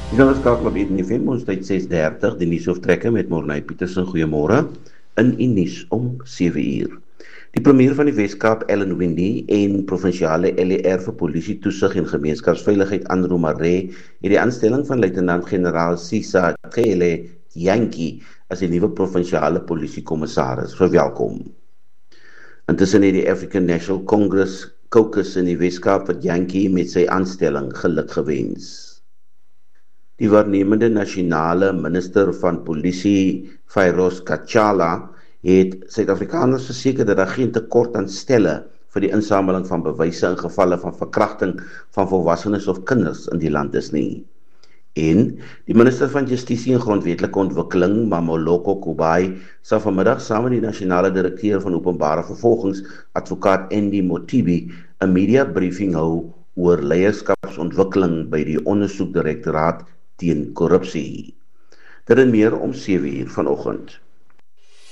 Jy gaan skakel op Eden FM, ons tyd 6:30, die nuusoftrekker met Morney Petersen, goeiemôre, in die nuus om 7:00. Die premier van die Weskaap, Ellen Windey, en provinsiale LER vir polisie toesig en gemeenskapsveiligheid, Andrew Maree, het die aanstelling van luitenant-generaal Sisa Cele Yankee as die nuwe provinsiale polisiekommissaris verwelkom. Intussen het die African National Congress caucus in die Weskaap wat Yankee met sy aanstelling geluk gewens. Die waarnemende nasionale minister van polisie, Fairoz Kachala, het Suid-Afrikaners verseker dat daar geen tekort aan stelle vir die insameling van bewyse in gevalle van verkrachting van volwassenes of kinders in die land is nie. En die minister van Justisie en Grondwetlike Ontwikkeling, Mamoloko Kubai, sal vanmiddag saam met die nasionale direkteur van openbare vervolgings, advokaat Andy Motibi, 'n media briefing hou oor leierskapsontwikkeling by die ondersoekdirektoraat teen korrupsie. Dit en meer om 7:00 vanoggend.